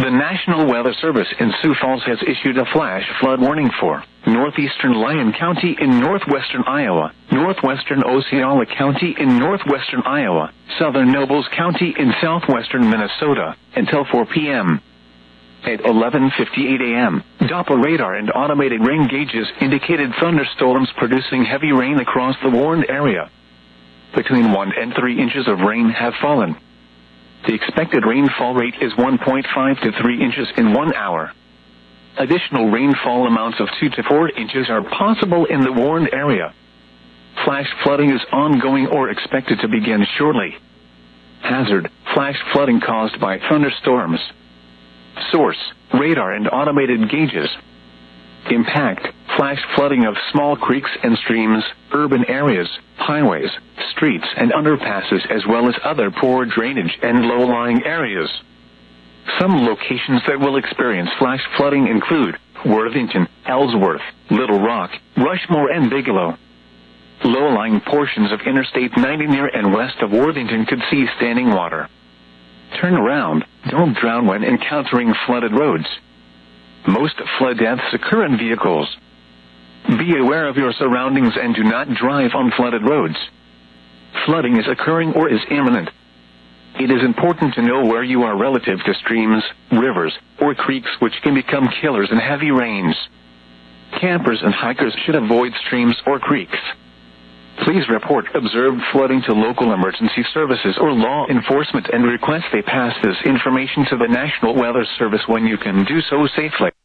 The National Weather Service in Sioux Falls has issued a flash flood warning for northeastern Lyon County in northwestern Iowa, northwestern Osceola County in northwestern Iowa, southern Nobles County in southwestern Minnesota, until 4 p.m. At 11:58 a.m., Doppler radar and automated rain gauges indicated thunderstorms producing heavy rain across the warned area. Between 1 and 3 inches of rain have fallen. The expected rainfall rate is 1.5 to 3 inches in 1 hour. Additional rainfall amounts of 2 to 4 inches are possible in the warned area. Flash flooding is ongoing or expected to begin shortly. Hazard: flash flooding caused by thunderstorms. Source: radar and automated gauges. Impact: flash flooding of small creeks and streams, urban areas, highways, streets and underpasses, as well as other poor drainage and low-lying areas. Some locations that will experience flash flooding include Worthington, Ellsworth, Little Rock, Rushmore and Bigelow. Low-lying portions of Interstate 90 near and west of Worthington could see standing water. Turn around, don't drown when encountering flooded roads. Most flood deaths occur in vehicles. Be aware of your surroundings and do not drive on flooded roads. Flooding is occurring or is imminent. It is important to know where you are relative to streams, rivers, or creeks, which can become killers in heavy rains. Campers and hikers should avoid streams or creeks. Please report observed flooding to local emergency services or law enforcement and request they pass this information to the National Weather Service when you can do so safely.